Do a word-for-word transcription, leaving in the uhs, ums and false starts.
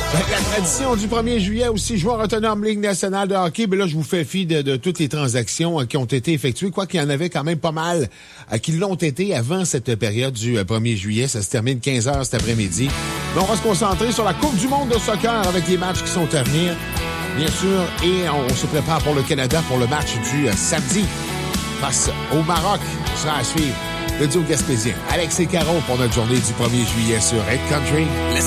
La tradition du premier juillet aussi, joueur autonome Ligue nationale de hockey. Ben là, je vous fais fi de, de toutes les transactions euh, qui ont été effectuées. Quoi qu'il y en avait quand même pas mal euh, qui l'ont été avant cette période du euh, premier juillet. Ça se termine quinze heures cet après-midi. Mais on va se concentrer sur la Coupe du monde de soccer avec les matchs qui sont à venir, bien sûr. Et on, on se prépare pour le Canada pour le match du euh, samedi face au Maroc. Ce sera à suivre. Le duo gaspésien Alex et Caro pour notre journée du premier juillet sur Red Country.